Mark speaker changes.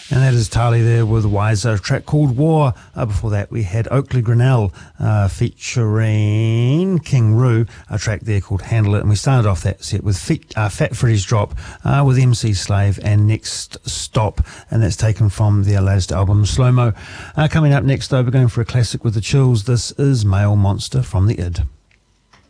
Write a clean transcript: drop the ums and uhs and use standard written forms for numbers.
Speaker 1: And that is Tali there with Wiser, a track called War. Before that, we had Oakley Grinnell featuring King Roo, a track there called Handle It. And we started off that set with Fat Freddy's Drop with MC Slave and Next Stop. And that's taken from their latest album, Slow Mo. Coming up next, though, we're going for a classic with the Chills. This is Male Monster from the Id.